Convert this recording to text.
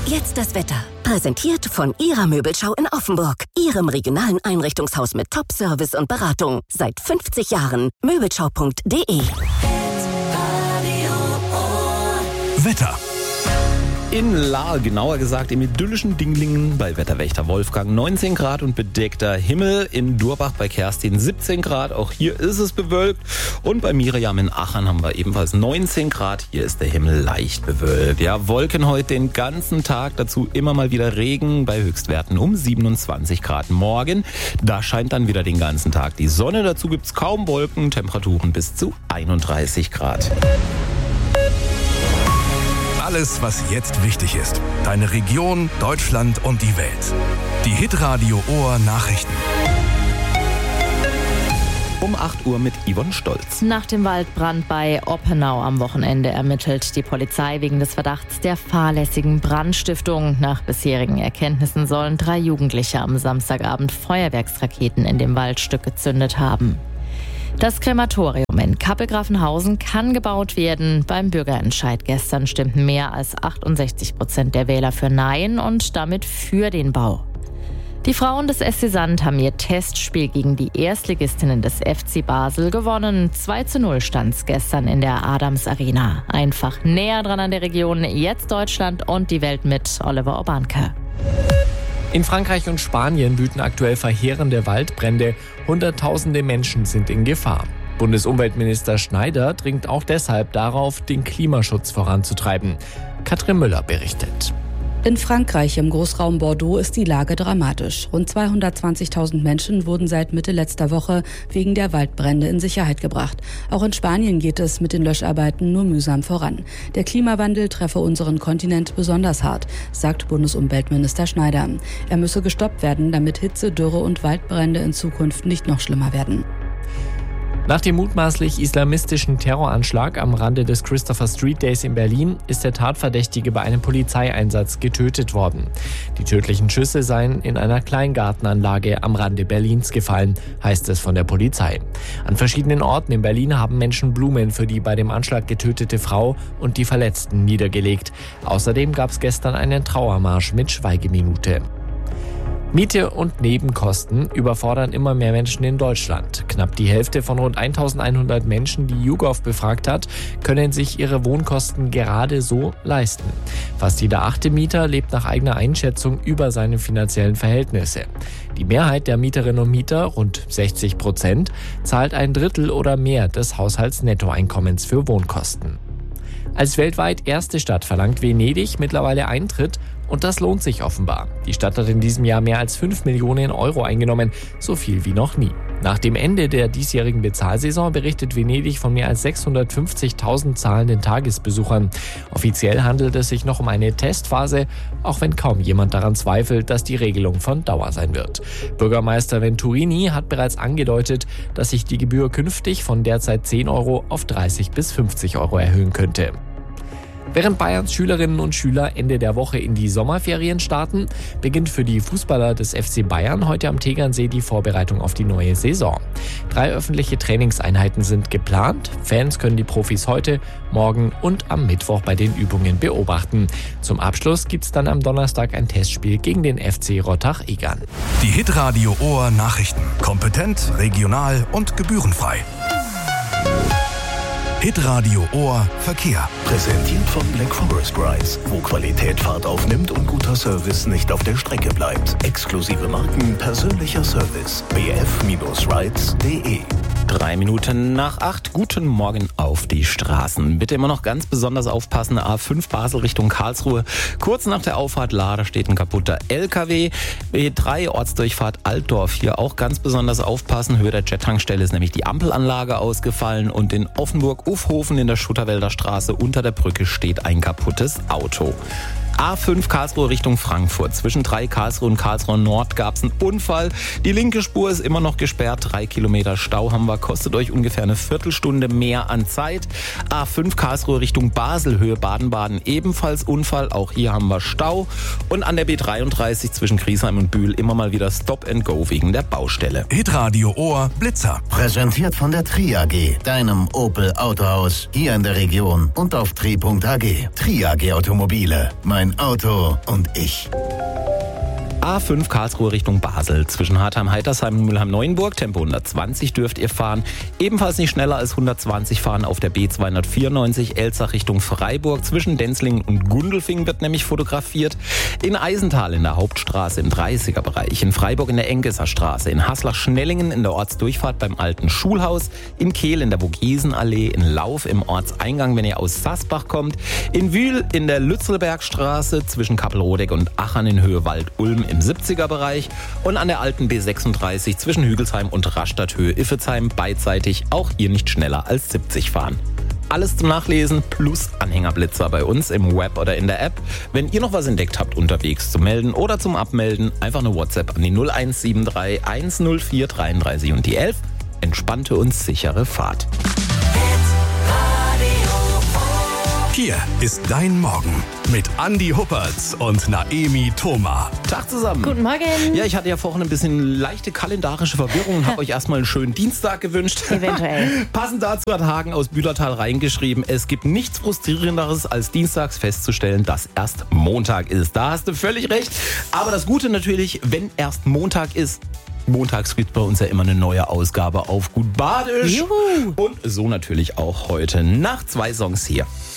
Jetzt das Wetter. Präsentiert von Ihrer Möbelschau in Offenburg. Ihrem regionalen Einrichtungshaus mit Top-Service und Beratung. Seit 50 Jahren. Möbelschau.de. Wetter. In Lahr, genauer gesagt im idyllischen Dinglingen bei Wetterwächter Wolfgang 19 Grad und bedeckter Himmel. In Durbach bei Kerstin 17 Grad, auch hier ist es bewölkt. Und bei Miriam in Achern haben wir ebenfalls 19 Grad, hier ist der Himmel leicht bewölkt. Ja, Wolken heute den ganzen Tag, dazu immer mal wieder Regen bei Höchstwerten um 27 Grad. Morgen, da scheint dann wieder den ganzen Tag die Sonne, dazu gibt's kaum Wolken, Temperaturen bis zu 31 Grad. Alles, was jetzt wichtig ist. Deine Region, Deutschland und die Welt. Die Hitradio Ohr Nachrichten. Um 8 Uhr mit Yvonne Stolz. Nach dem Waldbrand bei Oppenau am Wochenende ermittelt die Polizei wegen des Verdachts der fahrlässigen Brandstiftung. Nach bisherigen Erkenntnissen sollen 3 Jugendliche am Samstagabend Feuerwerksraketen in dem Waldstück gezündet haben. Das Krematorium in Kappel-Grafenhausen kann gebaut werden. Beim Bürgerentscheid gestern stimmten mehr als 68% der Wähler für Nein und damit für den Bau. Die Frauen des SC Sand haben ihr Testspiel gegen die Erstligistinnen des FC Basel gewonnen. 2:0 stand's gestern in der Adams Arena. Einfach näher dran an der Region, jetzt Deutschland und die Welt mit Oliver Obanke. In Frankreich und Spanien wüten aktuell verheerende Waldbrände. Hunderttausende Menschen sind in Gefahr. Bundesumweltminister Schneider dringt auch deshalb darauf, den Klimaschutz voranzutreiben. Katrin Müller berichtet. In Frankreich im Großraum Bordeaux ist die Lage dramatisch. Rund 220.000 Menschen wurden seit Mitte letzter Woche wegen der Waldbrände in Sicherheit gebracht. Auch in Spanien geht es mit den Löscharbeiten nur mühsam voran. Der Klimawandel treffe unseren Kontinent besonders hart, sagt Bundesumweltminister Schneider. Er müsse gestoppt werden, damit Hitze, Dürre und Waldbrände in Zukunft nicht noch schlimmer werden. Nach dem mutmaßlich islamistischen Terroranschlag am Rande des Christopher Street Days in Berlin ist der Tatverdächtige bei einem Polizeieinsatz getötet worden. Die tödlichen Schüsse seien in einer Kleingartenanlage am Rande Berlins gefallen, heißt es von der Polizei. An verschiedenen Orten in Berlin haben Menschen Blumen für die bei dem Anschlag getötete Frau und die Verletzten niedergelegt. Außerdem gab es gestern einen Trauermarsch mit Schweigeminute. Miete und Nebenkosten überfordern immer mehr Menschen in Deutschland. Knapp die Hälfte von rund 1.100 Menschen, die YouGov befragt hat, können sich ihre Wohnkosten gerade so leisten. Fast jeder 8. Mieter lebt nach eigener Einschätzung über seine finanziellen Verhältnisse. Die Mehrheit der Mieterinnen und Mieter, rund 60%, zahlt 1/3 oder mehr des Haushaltsnettoeinkommens für Wohnkosten. Als weltweit erste Stadt verlangt Venedig mittlerweile Eintritt und das lohnt sich offenbar. Die Stadt hat in diesem Jahr mehr als 5 Millionen Euro eingenommen, so viel wie noch nie. Nach dem Ende der diesjährigen Bezahlsaison berichtet Venedig von mehr als 650.000 zahlenden Tagesbesuchern. Offiziell handelt es sich noch um eine Testphase, auch wenn kaum jemand daran zweifelt, dass die Regelung von Dauer sein wird. Bürgermeister Venturini hat bereits angedeutet, dass sich die Gebühr künftig von derzeit 10 Euro auf 30 bis 50 Euro erhöhen könnte. Während Bayerns Schülerinnen und Schüler Ende der Woche in die Sommerferien starten, beginnt für die Fußballer des FC Bayern heute am Tegernsee die Vorbereitung auf die neue Saison. 3 öffentliche Trainingseinheiten sind geplant. Fans können die Profis heute, morgen und am Mittwoch bei den Übungen beobachten. Zum Abschluss gibt's dann am Donnerstag ein Testspiel gegen den FC Rottach-Egern. Die Hitradio Ohr Nachrichten. Kompetent, regional und gebührenfrei. Hitradio Ohr Verkehr. Präsentiert von Black Forest Rides, wo Qualität Fahrt aufnimmt und guter Service nicht auf der Strecke bleibt. Exklusive Marken, persönlicher Service. bf-rides.de. 3 Minuten nach 8. Guten Morgen auf die Straßen. Bitte immer noch ganz besonders aufpassen. A5 Basel Richtung Karlsruhe. Kurz nach der Auffahrt Lahr steht ein kaputter LKW. B3 Ortsdurchfahrt Altdorf. Hier auch ganz besonders aufpassen. Höhe der Jet-Tankstelle ist nämlich die Ampelanlage ausgefallen. Und in Offenburg-Ufhofen in der Schutterwälder Straße unter der Brücke steht ein kaputtes Auto. A5 Karlsruhe Richtung Frankfurt. Zwischen 3 Karlsruhe und Karlsruhe Nord gab es einen Unfall. Die linke Spur ist immer noch gesperrt. 3 Kilometer Stau haben wir. Kostet euch ungefähr eine Viertelstunde mehr an Zeit. A5 Karlsruhe Richtung Basel, Höhe Baden-Baden, ebenfalls Unfall. Auch hier haben wir Stau. Und an der B33 zwischen Griesheim und Bühl immer mal wieder Stop and Go wegen der Baustelle. Hitradio Ohr Blitzer. Präsentiert von der Tri AG, deinem Opel Autohaus hier in der Region und auf tri.ag. Tri AG Automobile. Mein mein Auto und ich. A5 Karlsruhe Richtung Basel. Zwischen Hartheim-Heitersheim und Mülheim-Neuenburg. Tempo 120 dürft ihr fahren. Ebenfalls nicht schneller als 120 fahren auf der B294 Elzach Richtung Freiburg. Zwischen Denzlingen und Gundelfingen wird nämlich fotografiert. In Eisental in der Hauptstraße im 30er-Bereich. In Freiburg in der Enkeser Straße. In Haslach-Schnellingen in der Ortsdurchfahrt beim alten Schulhaus. In Kehl in der Vogesenallee. In Lauf im Ortseingang, wenn ihr aus Sassbach kommt. In Wühl in der Lützelbergstraße. Zwischen Kappelrodeck und Achern in Höhe Wald-Ulm im 70er-Bereich und an der alten B36 zwischen Hügelsheim und Rastatt-Höhe-Iffezheim beidseitig auch hier nicht schneller als 70 fahren. Alles zum Nachlesen plus Anhängerblitzer bei uns im Web oder in der App. Wenn ihr noch was entdeckt habt unterwegs zum Melden oder zum Abmelden, einfach eine WhatsApp an die 0173 104 33 und die 11. Entspannte und sichere Fahrt. Hier ist dein Morgen mit Andi Huppertz und Naemi Thoma. Tag zusammen. Guten Morgen. Ja, ich hatte ja vorhin ein bisschen leichte kalendarische Verwirrung und habe euch erstmal einen schönen Dienstag gewünscht. Eventuell. Passend dazu hat Hagen aus Bühlertal reingeschrieben, es gibt nichts Frustrierenderes, als dienstags festzustellen, dass erst Montag ist. Da hast du völlig recht. Aber das Gute natürlich, wenn erst Montag ist, montags gibt bei uns ja immer eine neue Ausgabe auf Gut Badisch. Juhu. Und so natürlich auch heute nach 2 Songs hier.